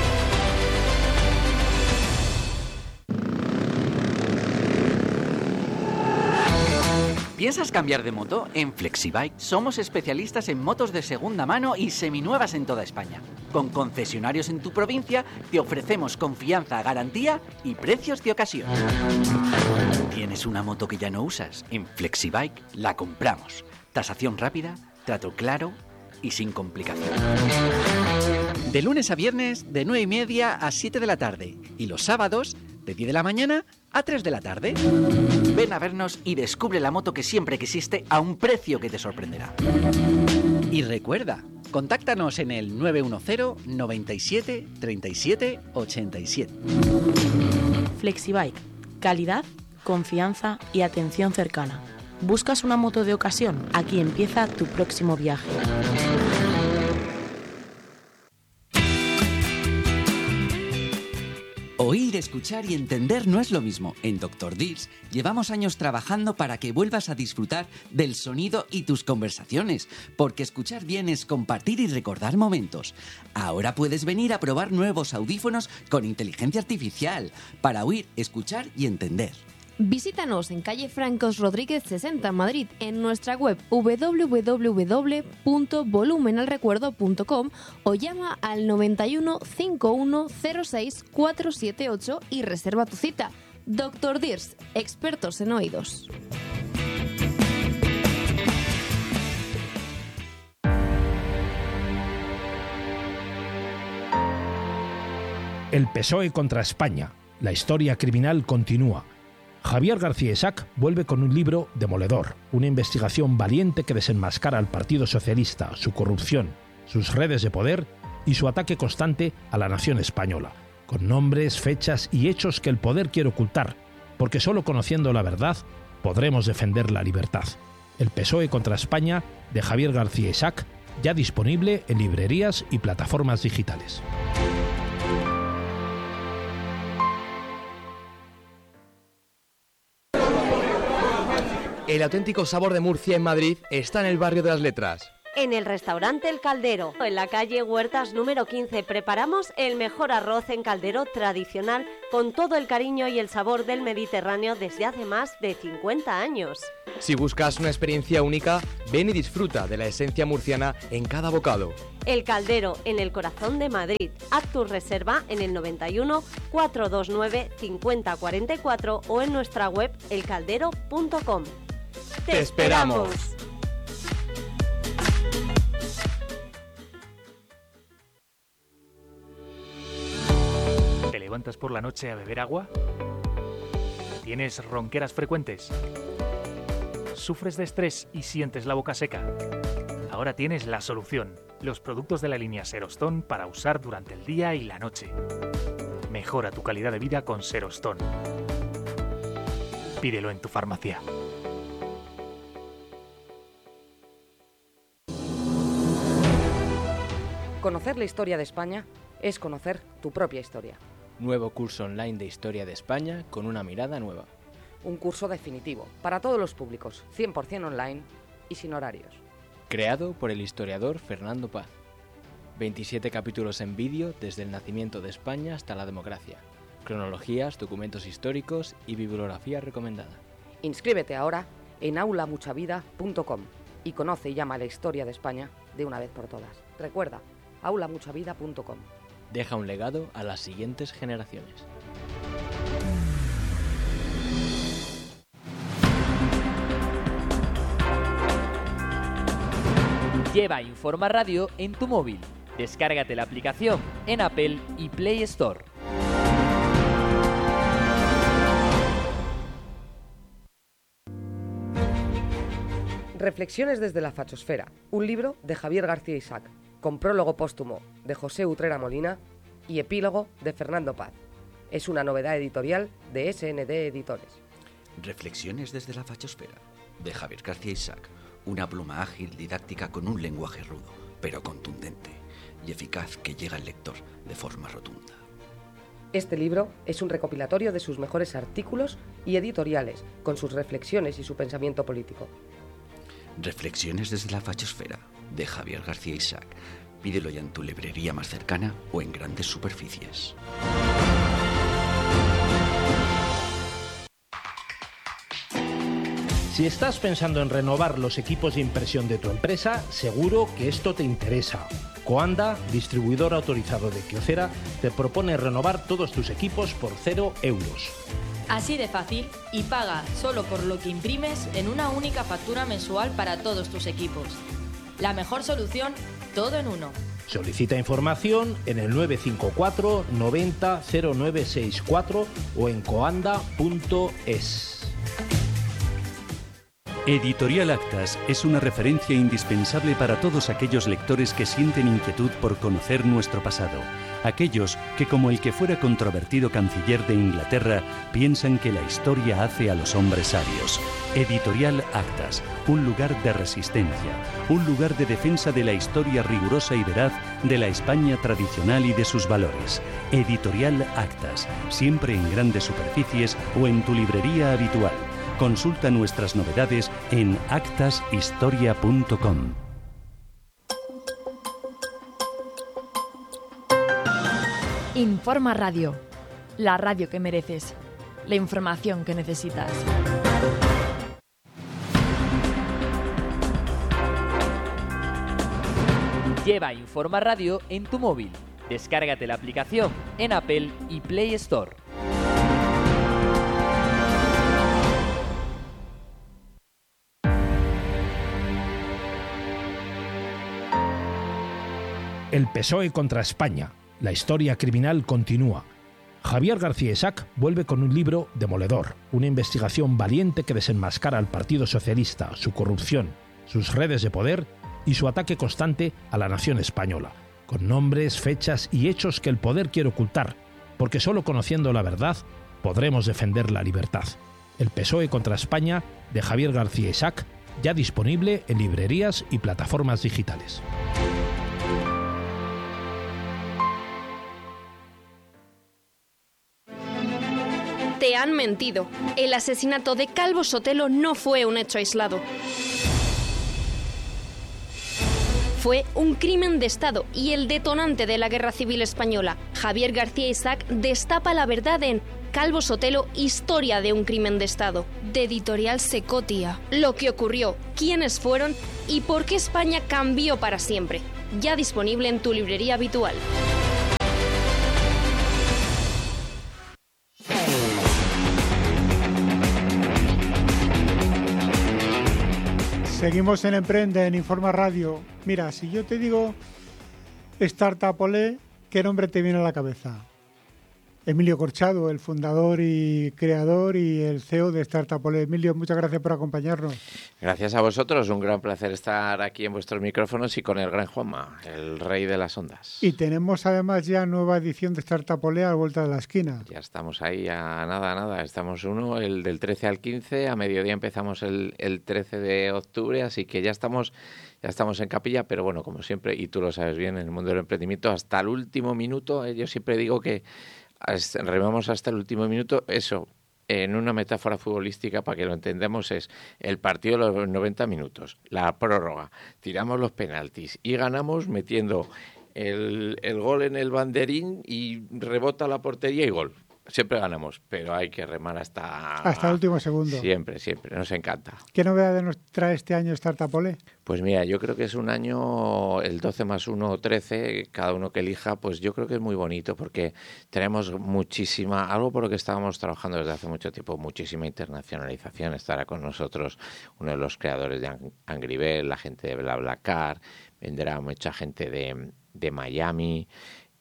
¿Piensas cambiar de moto? En Flexibike somos especialistas en motos de segunda mano y seminuevas en toda España. Con concesionarios en tu provincia te ofrecemos confianza, garantía y precios de ocasión. ¿Tienes una moto que ya no usas? En Flexibike la compramos. Tasación rápida, trato claro y sin complicaciones. De lunes a viernes, de nueve y media a siete de la tarde. Y los sábados, de diez de la mañana a tres de la tarde. Ven a vernos y descubre la moto que siempre quisiste a un precio que te sorprenderá. Y recuerda, contáctanos en el nueve uno cero, noventa y siete, treinta y siete, ochenta y siete. Flexibike. Calidad, confianza y atención cercana. ¿Buscas una moto de ocasión? Aquí empieza tu próximo viaje. Oír, escuchar y entender no es lo mismo. En Doctor Dirs llevamos años trabajando para que vuelvas a disfrutar del sonido y tus conversaciones, porque escuchar bien es compartir y recordar momentos. Ahora puedes venir a probar nuevos audífonos con inteligencia artificial para oír, escuchar y entender. Visítanos en calle Francos Rodríguez sesenta en Madrid, en nuestra web doble u doble u doble u punto volumen al recuerdo punto com o llama al noventa y uno, cincuenta y uno, cero seis, cuatro siete ocho y reserva tu cita. Doctor Dirs, expertos en oídos. El P S O E contra España. La historia criminal continúa. Javier García Isaac vuelve con un libro demoledor, una investigación valiente que desenmascara al Partido Socialista, su corrupción, sus redes de poder y su ataque constante a la nación española, con nombres, fechas y hechos que el poder quiere ocultar, porque solo conociendo la verdad podremos defender la libertad. El P S O E contra España, de Javier García Isaac, ya disponible en librerías y plataformas digitales. El auténtico sabor de Murcia en Madrid está en el barrio de las Letras. en el restaurante El Caldero, en la calle Huertas número quince. Preparamos el mejor arroz en caldero tradicional con todo el cariño y el sabor del Mediterráneo desde hace más de cincuenta años. Si buscas una experiencia única, ven y disfruta de la esencia murciana en cada bocado. El Caldero, en el corazón de Madrid. Haz tu reserva en el noventa y uno, cuatrocientos veintinueve, cincuenta cuarenta y cuatro o en nuestra web el caldero punto com. ¡Te esperamos! ¿Te levantas por la noche a beber agua? ¿Tienes ronqueras frecuentes? ¿Sufres de estrés y sientes la boca seca? Ahora tienes la solución, los productos de la línea Serostón para usar durante el día y la noche. Mejora tu calidad de vida con Serostón. Pídelo en tu farmacia. Conocer la historia de España es conocer tu propia historia. Nuevo curso online de Historia de España con una mirada nueva. Un curso definitivo, para todos los públicos, cien por ciento online y sin horarios. Creado por el historiador Fernando Paz. veintisiete capítulos en vídeo desde el nacimiento de España hasta la democracia. Cronologías, documentos históricos y bibliografía recomendada. Inscríbete ahora en aula mucha vida punto com y conoce y llama la historia de España de una vez por todas. Recuerda, aula mucha vida punto com. Deja un legado a las siguientes generaciones. Lleva Informa Radio en tu móvil. Descárgate la aplicación en Apple y Play Store. Reflexiones desde la fachosfera, un libro de Javier García Isaac, con prólogo póstumo de José Utrera Molina y epílogo de Fernando Paz. Es una novedad editorial de S N D Editores. Reflexiones desde la fachosfera, de Javier García Isaac, una pluma ágil, didáctica, con un lenguaje rudo, pero contundente y eficaz que llega al lector de forma rotunda. Este libro es un recopilatorio de sus mejores artículos y editoriales, con sus reflexiones y su pensamiento político. Reflexiones desde la fachosfera, de Javier García Isaac. Pídelo ya en tu librería más cercana o en grandes superficies. Si estás pensando en renovar los equipos de impresión de tu empresa, seguro que esto te interesa. Coanda, distribuidor autorizado de Kyocera, te propone renovar todos tus equipos por cero euros. Así de fácil, y paga solo por lo que imprimes en una única factura mensual para todos tus equipos. La mejor solución, todo en uno. Solicita información en el nueve cinco cuatro noventa cero nueve sesenta y cuatro o en coanda punto es. Editorial Actas es una referencia indispensable para todos aquellos lectores que sienten inquietud por conocer nuestro pasado. Aquellos que, como el que fuera controvertido canciller de Inglaterra, piensan que la historia hace a los hombres sabios. Editorial Actas, un lugar de resistencia, un lugar de defensa de la historia rigurosa y veraz de la España tradicional y de sus valores. Editorial Actas, siempre en grandes superficies o en tu librería habitual. Consulta nuestras novedades en actas historia punto com. Informa Radio, la radio que mereces, la información que necesitas. Lleva Informa Radio en tu móvil. Descárgate la aplicación en Apple y Play Store. El P S O E contra España. La historia criminal continúa. Javier García Isaac vuelve con un libro demoledor, una investigación valiente que desenmascara al Partido Socialista, su corrupción, sus redes de poder y su ataque constante a la nación española, con nombres, fechas y hechos que el poder quiere ocultar, porque solo conociendo la verdad podremos defender la libertad. El P S O E contra España, de Javier García Isaac, ya disponible en librerías y plataformas digitales. Te han mentido. El asesinato de Calvo Sotelo no fue un hecho aislado. Fue un crimen de Estado y el detonante de la Guerra Civil Española. Javier García Isaac destapa la verdad en Calvo Sotelo, historia de un crimen de Estado, de Editorial Secotia. Lo que ocurrió, quiénes fueron y por qué España cambió para siempre. Ya disponible en tu librería habitual. Seguimos en Emprende, en Informa Radio. Mira, si yo te digo Startupolé, ¿qué nombre te viene a la cabeza? Emilio Corchado, el fundador y creador y el C E O de Startupolé. Emilio, muchas gracias por acompañarnos. Gracias a vosotros, un gran placer estar aquí en vuestros micrófonos y con el gran Juanma, el rey de las ondas. Y tenemos además ya nueva edición de Startupolé a la vuelta de la esquina. Ya estamos ahí a nada, nada. Estamos uno, el del trece al quince, a mediodía empezamos el, el trece de octubre, así que ya estamos... Ya estamos en capilla, pero bueno, como siempre, y tú lo sabes bien, en el mundo del emprendimiento, hasta el último minuto, eh, yo siempre digo que remamos hasta el último minuto, eso, en una metáfora futbolística, para que lo entendamos, es el partido de los noventa minutos, la prórroga, tiramos los penaltis y ganamos metiendo el, el gol en el banderín y rebota la portería y gol. Siempre ganamos, pero hay que remar hasta... Hasta el último segundo. Siempre, siempre. Nos encanta. ¿Qué novedades nos trae este año Startupolé? Pues mira, yo creo que es un año, el doce más uno o trece, cada uno que elija, pues yo creo que es muy bonito porque tenemos muchísima, algo por lo que estábamos trabajando desde hace mucho tiempo, muchísima internacionalización. Estará con nosotros uno de los creadores de Angry Birds, la gente de BlaBlaCar, vendrá mucha gente de, de Miami.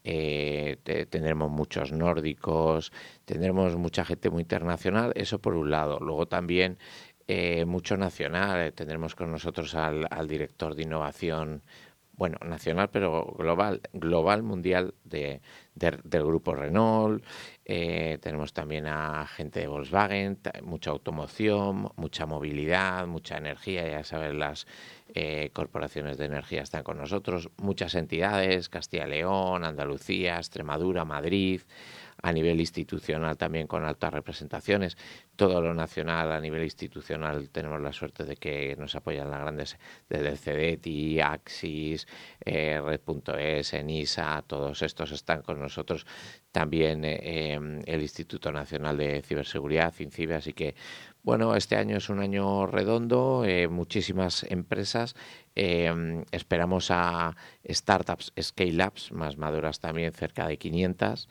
Eh, te, tendremos muchos nórdicos, tendremos mucha gente muy internacional, eso por un lado. Luego también eh, mucho nacional, eh, tendremos con nosotros al, al director de innovación, bueno, nacional, pero global, global mundial de, de, del grupo Renault. Eh, tenemos también a gente de Volkswagen, mucha automoción, mucha movilidad, mucha energía, ya sabes, las eh, corporaciones de energía están con nosotros, muchas entidades, Castilla y León, Andalucía, Extremadura, Madrid, a nivel institucional también con altas representaciones. Todo lo nacional a nivel institucional tenemos la suerte de que nos apoyan las grandes, desde C D T I, Axis, eh, Red punto es, ENISA, todos estos están con nosotros. También eh, el Instituto Nacional de Ciberseguridad, INCIBE, así que bueno, este año es un año redondo, eh, muchísimas empresas, eh, esperamos a startups, scale-ups más maduras también, cerca de quinientas.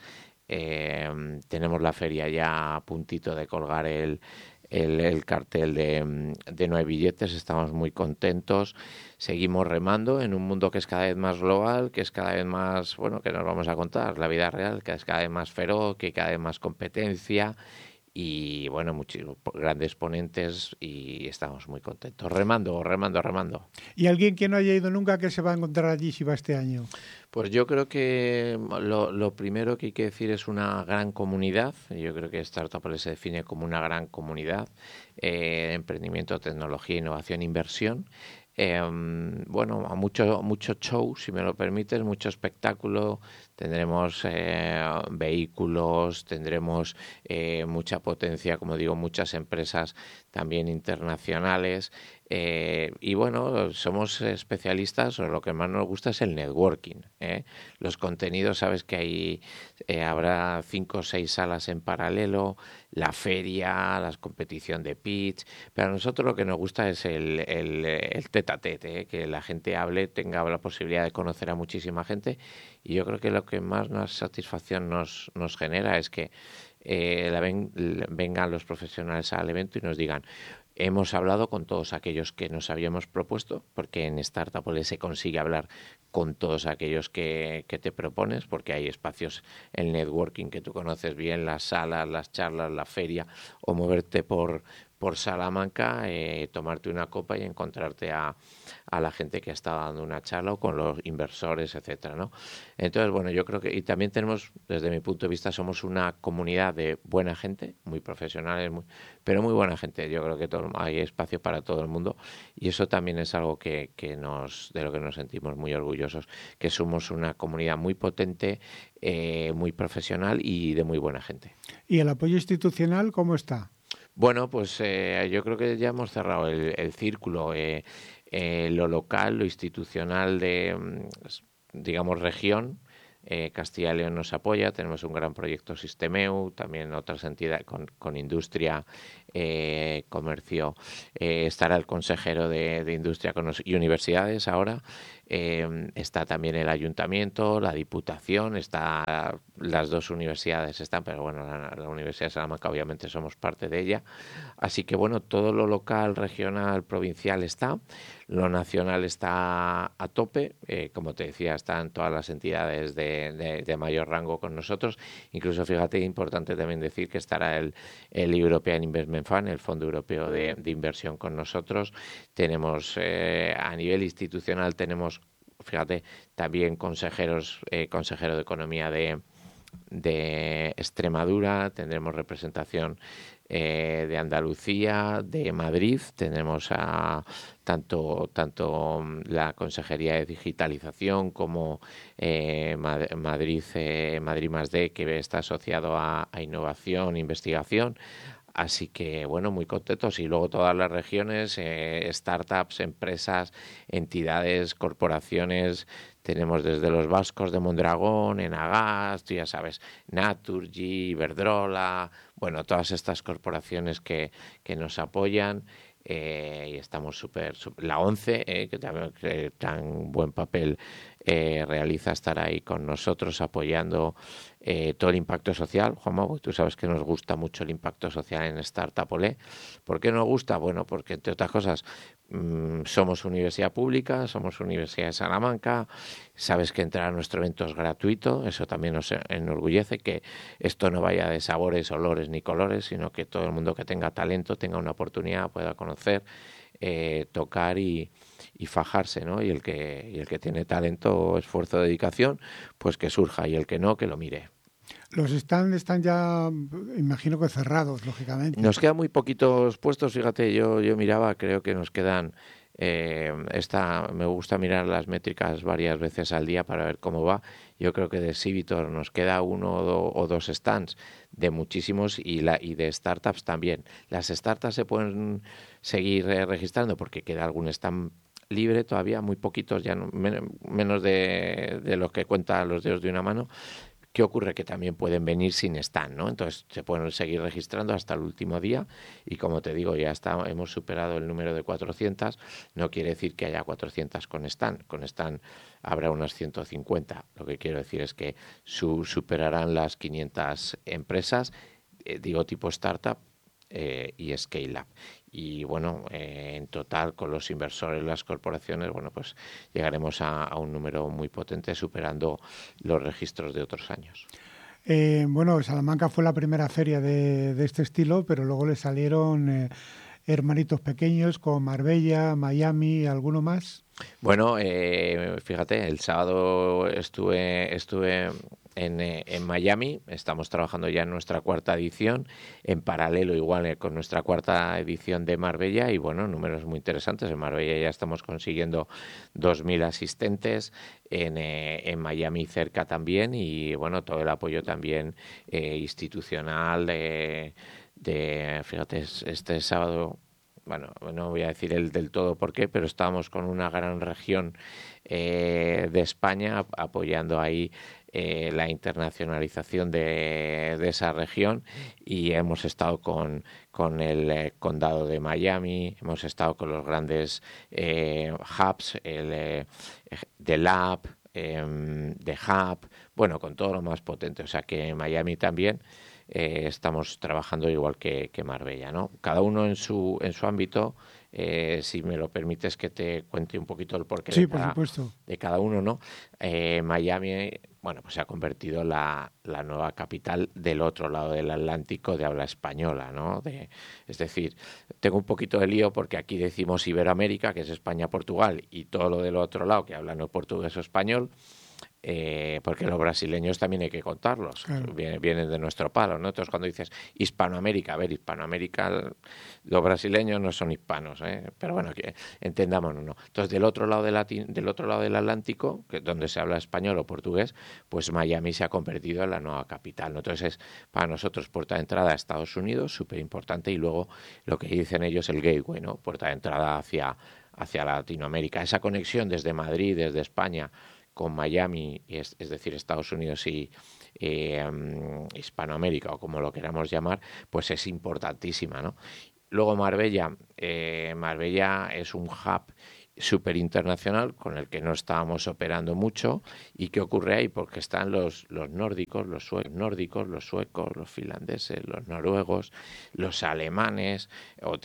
Eh, tenemos la feria ya a puntito de colgar el, el, el cartel de, de No hay billetes, estamos muy contentos, seguimos remando en un mundo que es cada vez más global, que es cada vez más, bueno, que nos vamos a contar, la vida real, que es cada vez más feroz, que cada vez más competencia y bueno, muchos grandes ponentes y estamos muy contentos, remando, remando, remando. ¿Y alguien que no haya ido nunca, qué se va a encontrar allí si va este año? Pues yo creo que lo, lo primero que hay que decir es una gran comunidad. Yo creo que Startupolé se define como una gran comunidad eh, de emprendimiento, tecnología, innovación, inversión. Eh, bueno, mucho, mucho show, si me lo permites, mucho espectáculo. Tendremos eh, vehículos, tendremos eh, mucha potencia, como digo, muchas empresas también internacionales. Eh, y bueno, somos especialistas, o lo que más nos gusta es el networking, ¿eh? Los contenidos, sabes que ahí eh, habrá cinco o seis salas en paralelo, la feria, la competición de pitch, pero a nosotros lo que nos gusta es el, el, el tete a tete, ¿eh? Que la gente hable, tenga la posibilidad de conocer a muchísima gente, y yo creo que lo que más nos satisfacción nos, nos genera es que eh, la ven, vengan los profesionales al evento y nos digan: hemos hablado con todos aquellos que nos habíamos propuesto, porque en Startupolé se consigue hablar con todos aquellos que, que te propones, porque hay espacios en networking que tú conoces bien, las salas, las charlas, la feria, o moverte por, por Salamanca, eh, tomarte una copa y encontrarte a, a la gente que está dando una charla o con los inversores, etcétera, ¿no? Entonces, bueno, yo creo que, y también tenemos, desde mi punto de vista, somos una comunidad de buena gente, muy profesionales, muy, pero muy buena gente. Yo creo que todo, hay espacio para todo el mundo, y eso también es algo que, que nos, de lo que nos sentimos muy orgullosos, que somos una comunidad muy potente, eh, muy profesional y de muy buena gente. ¿Y el apoyo institucional cómo está? Bueno, pues eh, yo creo que ya hemos cerrado el, el círculo. Eh, eh, lo local, lo institucional de, digamos, región. Eh, Castilla y León nos apoya, tenemos un gran proyecto Sistemeu, también otras entidades con, con industria, eh, comercio, eh, estará el consejero de, de industria con los, y universidades ahora, eh, está también el ayuntamiento, la diputación, está las dos universidades están, pero bueno, la, la Universidad de Salamanca obviamente somos parte de ella, así que bueno, todo lo local, regional, provincial está, lo nacional está a tope, eh, como te decía, están todas las entidades de, de, de mayor rango con nosotros, incluso fíjate, importante también decir que estará el, el European Investment Fund, el Fondo Europeo de, de Inversión con nosotros, tenemos eh, a nivel institucional tenemos, fíjate, también consejeros, eh, consejero de Economía de, de Extremadura, tendremos representación eh, de Andalucía, de Madrid, tenemos a tanto tanto la Consejería de Digitalización como eh, Madrid eh, Madrid más D, que está asociado a, a innovación, investigación. Así que, bueno, muy contentos. Y luego todas las regiones, eh, startups, empresas, entidades, corporaciones. Tenemos desde los vascos de Mondragón, Enagas, tú ya sabes, Naturgy, Iberdrola, bueno, todas estas corporaciones que, que nos apoyan. Eh, y estamos súper, la ONCE, eh, que también que tan buen papel eh, realiza, estar ahí con nosotros apoyando eh, todo el impacto social. Juanma, tú sabes que nos gusta mucho el impacto social en Startup Olé. ¿Por qué nos gusta? Bueno, porque entre otras cosas mmm, somos universidad pública, somos Universidad de Salamanca, sabes que entrar a nuestro evento es gratuito, eso también nos enorgullece, que esto no vaya de sabores, olores ni colores, sino que todo el mundo que tenga talento tenga una oportunidad, pueda conocer, eh, tocar y, y fajarse, ¿no? Y el que y el que tiene talento, esfuerzo, dedicación, pues que surja, y el que no, que lo mire. Los stands están ya, imagino que cerrados, lógicamente. Nos quedan muy poquitos puestos, fíjate, yo yo miraba, creo que nos quedan Eh, esta, me gusta mirar las métricas varias veces al día para ver cómo va. Yo creo que de Civitor nos queda uno o, do, o dos stands de muchísimos, y, la, y de startups también. Las startups se pueden seguir eh, registrando porque queda algún stand libre todavía, muy poquitos, ya no, men, menos de, de los que cuentan los dedos de una mano. ¿Qué ocurre? Que también pueden venir sin stand, ¿no? Entonces se pueden seguir registrando hasta el último día, y como te digo, ya está, hemos superado el número de cuatrocientas. No quiere decir que haya cuatrocientas con stand, con stand habrá unas ciento cincuenta. Lo que quiero decir es que su, superarán las quinientas empresas, eh, digo tipo startup eh, y scale up. Y bueno, eh, en total con los inversores, las corporaciones, bueno, pues llegaremos a, a un número muy potente, superando los registros de otros años. Eh, bueno, Salamanca fue la primera feria de, de este estilo, pero luego le salieron eh, hermanitos pequeños con Marbella, Miami, ¿alguno más? Bueno, eh, fíjate, el sábado estuve estuve en, eh, en Miami, estamos trabajando ya en nuestra cuarta edición, en paralelo igual eh, con nuestra cuarta edición de Marbella, y bueno, números muy interesantes. En Marbella ya estamos consiguiendo dos mil asistentes, en, eh, en Miami cerca también, y bueno, todo el apoyo también eh, institucional de, de, fíjate, este sábado. Bueno, no voy a decir el del todo por qué, pero estábamos con una gran región eh, de España apoyando ahí eh, la internacionalización de, de esa región, y hemos estado con, con el eh, condado de Miami, hemos estado con los grandes eh, hubs, el eh, de Lab, eh, de Hub, bueno, con todo lo más potente. O sea que en Miami también Eh, estamos trabajando igual que, que Marbella, ¿no? Cada uno en su en su ámbito. Eh, si me lo permites que te cuente un poquito el porqué sí, de, por cada, supuesto. de cada uno, ¿no? Eh, Miami, bueno, pues se ha convertido la, la nueva capital del otro lado del Atlántico de habla española, ¿no? De, es decir, tengo un poquito de lío porque aquí decimos Iberoamérica, que es España, Portugal, y todo lo del otro lado que hablan o portugués o español. eh, porque los brasileños también hay que contarlos, claro. vienen, vienen de nuestro palo, ¿no? Entonces cuando dices Hispanoamérica, a ver, Hispanoamérica, los brasileños no son hispanos, ¿eh? Pero bueno, que entendámonos, ¿no? Entonces del otro lado del, Latin, del otro lado del Atlántico, que donde se habla español o portugués, pues Miami se ha convertido en la nueva capital, ¿no? Entonces es para nosotros puerta de entrada a Estados Unidos, súper importante, y luego lo que dicen ellos el gateway, ¿no? Puerta de entrada hacia, hacia Latinoamérica. Esa conexión desde Madrid, desde España, con Miami, es, es decir, Estados Unidos y eh, um, Hispanoamérica, o como lo queramos llamar, pues es importantísima, ¿no? Luego Marbella, eh, Marbella es un hub súper internacional con el que no estábamos operando mucho. ¿Y qué ocurre ahí? Porque están los, los nórdicos, los suecos, nórdicos, los suecos, los finlandeses, los noruegos, los alemanes,